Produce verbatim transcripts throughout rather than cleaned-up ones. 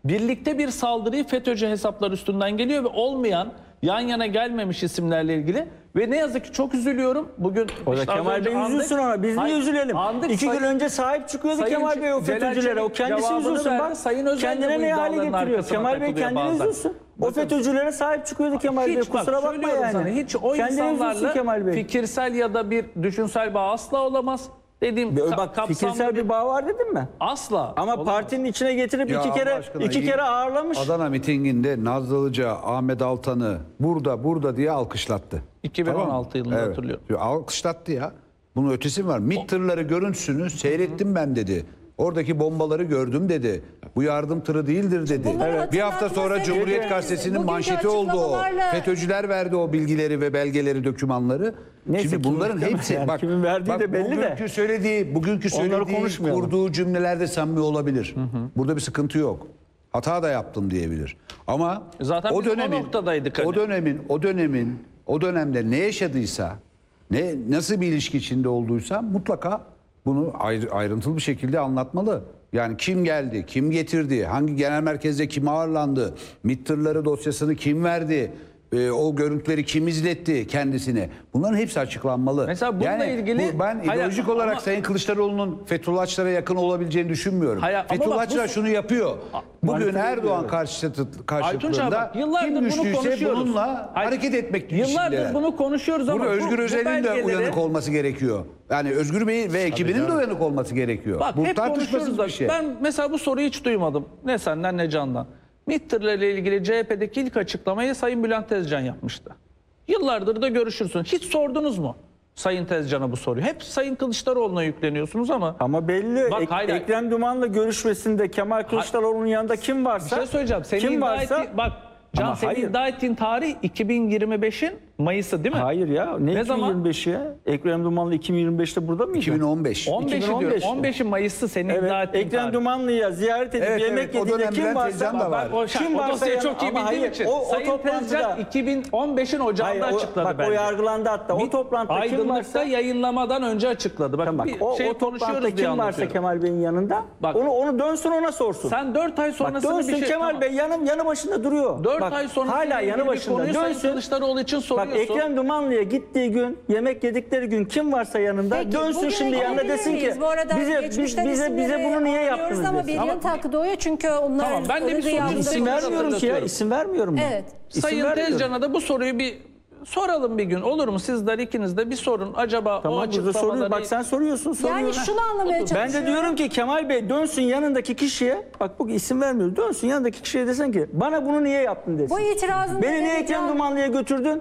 birlikte bir saldırıyı FETÖ'cü hesaplar üstünden geliyor ve olmayan, yan yana gelmemiş isimlerle ilgili ve ne yazık ki çok üzülüyorum. Bugün o da işte Kemal Bey üzülsün ona. Biz niye üzülelim? Andık, İki sayın, gün önce sahip çıkıyordu sayın, Kemal Bey o FETÖ'cülere. O kendisi üzülsün. Bak kendine ne hale getiriyor. Kemal Bey kendini üzülsün. O FETÖ'cülere sahip çıkıyordu Kemal Bey. Kusura bakma yani. Sana, hiç o kendine insanlarla fikirsel ya da bir düşünsel bağ asla olamaz. Dediğim bak fikirsel bir bağ var dedim mi? Asla. Ama olamaz. Partinin içine getirip Ya iki kere aşkına, iki kere ağırlamış. Adana mitinginde Nazlı Ilıca, Ahmet Altan'ı burada burada diye alkışlattı. iki bin on altı tamam yılında evet. hatırlıyorum. Alkışlattı ya. Bunun ötesi mi var? MİT tırları görüntüsünü seyrettim ben dedi. Oradaki bombaları gördüm dedi. Bu yardım tırı değildir dedi. Evet. Bir hafta sonra Cumhuriyet Gazetesi'nin Bugünkü manşeti oldu o. açıklamalarla- FETÖ'cüler verdi o bilgileri ve belgeleri, dokümanları. Neyse, Şimdi bunların kimin- hepsi yani bak, kimin verdiği bak de belli de. bugünkü söylediği, bugünkü Onları söylediği, konuşmayalım. kurduğu cümlelerde samimi olabilir. Burada bir sıkıntı yok. Hata da yaptım diyebilir. Ama Zaten o biz o dönemin noktadaydık hani. o dönemin o dönemin o dönemde ne yaşadıysa, ne nasıl bir ilişki içinde olduysa mutlaka bunu ayrı, ayrıntılı bir şekilde anlatmalı. Yani kim geldi, kim getirdi, hangi genel merkezde kim ağırlandı, MİT tırları dosyasını kim verdi, e, o görüntüleri kim izletti kendisine. Bunların hepsi açıklanmalı. Mesela bununla yani ilgili- bu, ben Hayır, ideolojik olarak ama- Sayın Kılıçdaroğlu'nun Fethullahçılara yakın olabileceğini düşünmüyorum. Hayır, ama bak Fethullahçılar bu- şunu yapıyor. Bugün manipüle Erdoğan ediyor. karşıtı, Aytunç karşıtlığında abi bak, yıllardır kim bunu güçlüyse konuşuyoruz. bununla Hayır, hareket etmek Yıllardır peşindeler. bunu konuşuyoruz ama Burada bu- Özgür bu Özel'in de belgeleri- uyanık olması gerekiyor. Yani Özgür Bey ve ekibinin de uyanık olması gerekiyor. Bak Bu hep tartışmasız konuşuyoruz da bir şey. ben mesela bu soruyu hiç duymadım. Ne senden ne Can'dan. MİT tırlarıyla ilgili C H P'deki ilk açıklamayı Sayın Bülent Tezcan yapmıştı. Yıllardır da görüşürsünüz. Hiç sordunuz mu Sayın Tezcan'a bu soruyu? Hep Sayın Kılıçdaroğlu'na yükleniyorsunuz ama... Ama belli Bak, Ek- hayır, hayır. Ekrem Duman'la görüşmesinde Kemal Kılıçdaroğlu'nun yanında kim varsa... Bir şey söyleyeceğim. Senin kim iddia varsa, ettiğin, bak Can Ama senin hayır. iddia ettiğin tarih iki bin yirmi beşin Mayıs'ı değil mi? Hayır ya. Ne, Ne zaman? iki bin yirmi beşi ya? Ekrem Dumanlı iki bin yirmi beşte burada mıydı? iki bin on beş. on beşi diyorum. iki bin on beş. on beşin Mayıs'ı senin iddia Evet. ettiğin Ekrem tarih. Dumanlı'ya ziyaret edip Evet, yemek evet. O yediğinde dönem kim Bülent varsa... Tezcan da var. Bak, o, Kim o varsa dosyayı yanı- çok iyi ama bildiğim hayır, için. o- o Sayın toplantıda- Tezcan iki bin on beşin ocağında Hayır, o- açıkladı bak, bence. o yargılandı hatta. O toplantıda kim Aydınlıkta varsa... yayınlamadan önce açıkladı. Bak, Bak, bir o, şey o toplantıda konuşuyoruz diye kim varsa anlatıyorum. Kemal Bey'in yanında Bak, onu onu dönsün ona sorsun. Sen dört ay Bak sonrasını dönsün bir şey... Kemal Tamam. Bey yanım yanı başında duruyor. dört Bak, ay sonrasında hala yanı başında konuyu Sayın dönsün. Kılıçdaroğlu için Bak soruyorsun. Ekrem Dumanlı'ya gittiği gün, yemek yedikleri gün kim varsa yanında Peki, dönsün bugüne şimdi yanına gelebilir desin ki miyiz? Bu arada bize biz, geçmişten bize bize isimleri bunu niye anıyoruz yaptınız ama desin. bir yanıt hakkı doğuyor çünkü onlar Tamam, ben de bir soru gıyabında- İsim vermiyorum ki ya, hatırlatıyorum. isim vermiyorum ben. Evet. İsim Sayın vermiyorum. Tezcan'a da bu soruyu bir soralım bir gün. Olur mu? Sizler ikiniz de bir sorun. Acaba o Tamam burada soruyor. açıklamaları... Bak sen soruyorsun soruyorsun. Yani şunu anlamaya çalışıyorum. Ben de diyorum ki Kemal Bey dönsün yanındaki kişiye, bak bu isim vermiyoruz, dönsün yanındaki kişiye desen ki bana bunu niye yaptın desin. Bu itirazın Beni nedeni niye Ekrem Can- Dumanlı'ya götürdün?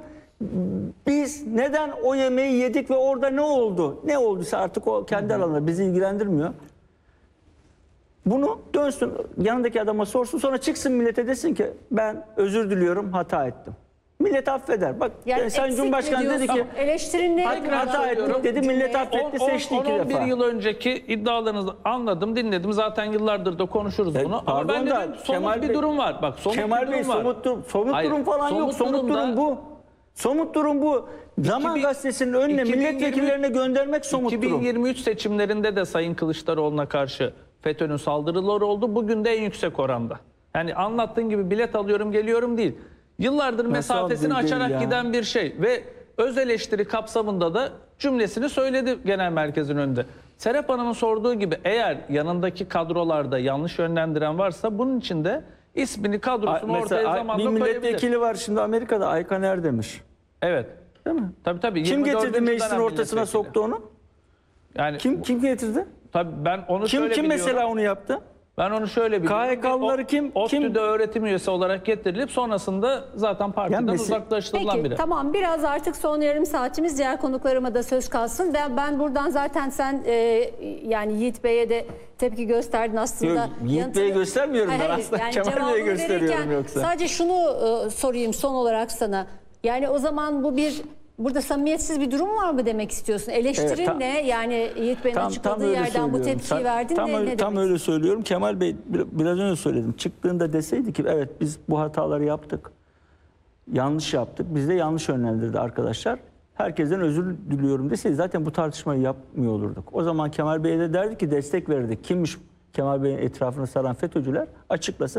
Biz neden o yemeği yedik ve orada ne oldu? Ne olduysa artık o kendi alanında bizi ilgilendirmiyor. Bunu dönsün yanındaki adama sorsun, sonra çıksın millete desin ki ben özür diliyorum, hata ettim. Millet affeder. Bak Yani Sayın eksik Cumhurbaşkanı mi dedi ki diyorsun? Eleştirin hata, ne? hata ettik dedi, millet affetti, seçti iki on on bir defa. yıl önceki iddialarınızı anladım, dinledim. Zaten yıllardır da konuşuruz E, bunu. Ama pardon ben da dedim somut Kemal bir Bey- durum var. Bak somut Kemal bir durum Bey var. somut, durum, somut Hayır, durum falan yok. Somut durumda- durum bu. Somut durum bu. Zaman iki bin- Gazetesi'nin önüne iki bin yirmi milletvekillerine göndermek somut iki bin durum. yirmi üç seçimlerinde de Sayın Kılıçdaroğlu'na karşı FETÖ'nün saldırıları oldu. Bugün de en yüksek oranda. Yani anlattığın gibi bilet alıyorum geliyorum değil. Yıllardır mesafesini aldın değil açarak ya? giden bir şey ve öz eleştiri kapsamında da cümlesini söyledi genel merkezin önünde. Serap Hanım'ın sorduğu gibi eğer yanındaki kadrolarda yanlış yönlendiren varsa bunun için de ismini, kadrosunu ortaya Mesela zamanla bir koyabilir. milletvekili var şimdi Amerika'da, Aykan Erdemir. Evet. Değil mi? Tabii tabii. Kim yirmi getirdi dördüncü meclisin dönem ortasına milletvekili. soktu onu? Yani Kim kim getirdi? tabii ben onu Kim şöyle kim biliyorum. mesela onu yaptı? Ben onu şöyle biliyorum. K H K'lıları O- kim- ODTÜ'de kim- öğretim üyesi olarak getirilip sonrasında zaten partiden Yani mesela- uzaklaştırılan Peki biri. tamam, biraz artık son yarım saatimiz, diğer konuklarıma da söz kalsın. Ben, ben buradan zaten sen e, yani Yiğit Bey'e de tepki gösterdin aslında. Yok, Yiğit Yanıtını- Bey'e göstermiyorum ben, Hayır, aslında yani Kemal Bey'e cevabını gösteriyorum verirken yoksa. Sadece şunu e, sorayım son olarak sana. Yani o zaman bu bir, burada samimiyetsiz bir durum var mı demek istiyorsun? Eleştirin Evet, tam- ne? Yani Yiğit Bey'in Tam, açıkladığı tam öyle yerden bu söylüyorum. tepkiyi Sa- verdin tam de öyle, ne Tam demek? öyle söylüyorum. Kemal Bey bir- biraz önce söyledim. Çıktığında deseydi ki evet biz bu hataları yaptık. Yanlış yaptık. Biz de yanlış yönlendirdi arkadaşlar. Herkesten özür diliyorum deseydi zaten bu tartışmayı yapmıyor olurduk. O zaman Kemal Bey'e de derdi ki destek verdik. Kimmiş Kemal Bey'in etrafını saran FETÖ'cüler açıklasın.